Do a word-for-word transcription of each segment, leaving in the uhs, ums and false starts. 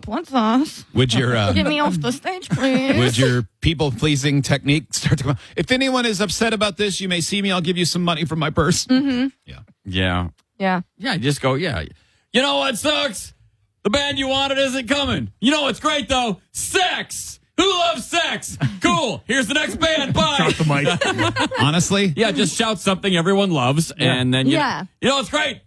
help. What's us? Would your uh, Get me off the stage, please. would your people-pleasing technique start to come? If anyone is upset about this, you may see me. I'll give you some money from my purse. Mm-hmm. Yeah. Yeah. Yeah. Yeah, just go, yeah. You know what sucks? The band you wanted isn't coming. You know what's great, though? Sex! Who loves sex? Cool. Here's the next band. Bye. Drop the mic. Honestly? Yeah, just shout something everyone loves, Yeah. and then, you, Yeah. know, you know what's great?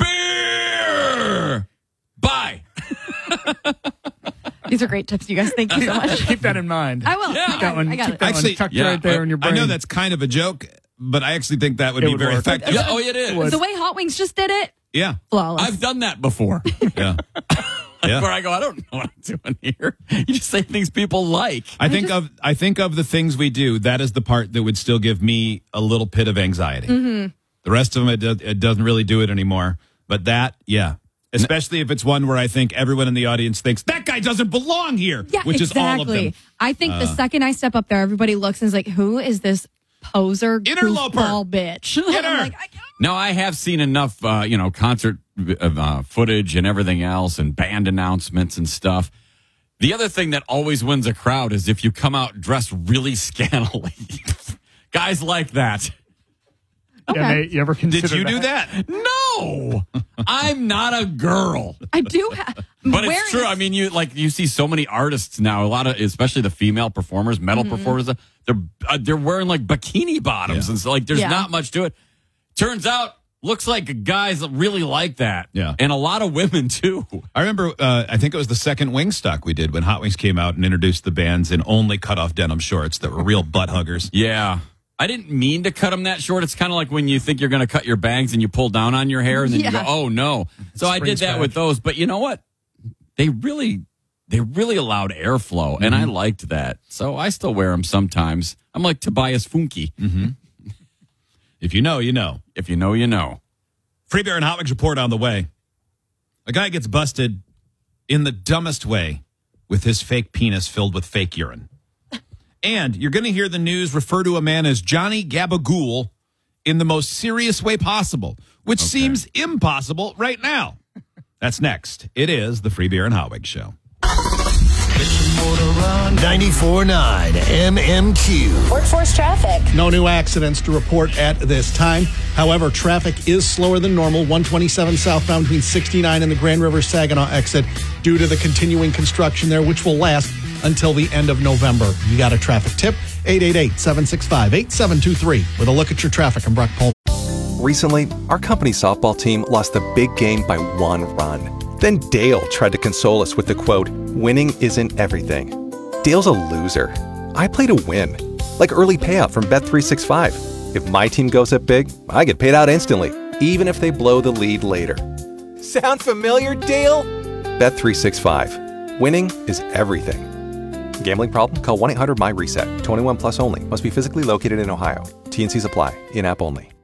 Beer! Bye. These are great tips, you guys. Thank you so much. Keep that in mind. I will. Yeah. I got that it. one, I got keep it. that Actually, one tucked yeah, right there I- in your I brain. know that's kind of a joke, but I actually think that would It be would very work. effective. Yeah, oh, it is. would. The way Hot Wings just did it, Yeah. flawless. I've done that before. Yeah. Yeah. Where I go, I don't know what I'm doing here. You just say things people like. I think of I think of the things we do. That is the part that would still give me a little pit of anxiety. Mm-hmm. The rest of them, it, do, it doesn't really do it anymore. But that, yeah, especially if it's one where I think everyone in the audience thinks that guy doesn't belong here, Yeah, which exactly. is all of them. I think the second I step up there, everybody looks and is like, "Who is this poser Interloper. goofball bitch?" Get I'm her. like, I can't. No, I have seen enough, uh, you know, concert uh, footage and everything else and band announcements and stuff. The other thing that always wins a crowd is if you come out dressed really scantily. Guys like that. Okay. Yeah, Nate, you ever consider Did you do that? No, I'm not a girl. I do have. But it's true. I mean, you like you see so many artists now. A lot of, especially the female performers, metal Mm-hmm. performers. They're uh, they're wearing like bikini bottoms, Yeah. and so like there's Yeah. not much to it. Turns out, looks like guys really like that. Yeah. and a lot of women too. I remember, uh, I think it was the second Wingstock we did when Hot Wings came out and introduced the bands in only cut-off denim shorts that were real butt huggers. Yeah. I didn't mean to cut them that short. It's kind of like when you think you're going to cut your bangs and you pull down on your hair and then you Yeah. go, oh no. So I did Springs that back. with those. But you know what? They really, they really allowed airflow. And I liked that. So I still wear them sometimes. I'm like Tobias Funke. If you know, you know. If you know, you know. Free Beer and Hot Wings report on the way. A guy gets busted in the dumbest way with his fake penis filled with fake urine. And you're going to hear the news refer to a man as Johnny Gabagool in the most serious way possible, which seems impossible right now. That's next. It is the Free Beer and Hot Wings Show. ninety-four point nine M M Q. Workforce traffic. No new accidents to report at this time. However, traffic is slower than normal. one twenty-seven southbound between sixty-nine and the Grand River Saginaw exit due to the continuing construction there, which will last until the end of November. You got a traffic tip? eight eight eight, seven six five, eight seven two three with a look at your traffic. I'm Brock Paul. Recently, our company softball team lost the big game by one run. Then Dale tried to console us with the quote, "Winning isn't everything." Dale's a loser. I play to win. Like early payout from Bet three sixty-five. If my team goes up big, I get paid out instantly, even if they blow the lead later. Sound familiar, Dale? Bet three sixty-five. Winning is everything. Gambling problem? Call one eight hundred M Y RESET. twenty-one plus only. Must be physically located in Ohio. T and Cs apply. In-app only.